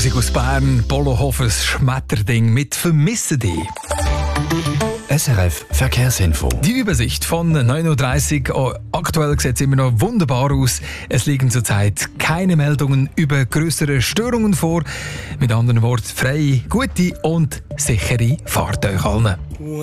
Musik aus Bern, Polohofers Schmetterding mit «Vermisse dich». SRF Verkehrsinfo. Die Übersicht von 9.30 Uhr. Aktuell sieht es immer noch wunderbar aus. Es liegen zurzeit keine Meldungen über größere Störungen vor. Mit anderen Worten, freie, gute und sichere Fahrt euch allen.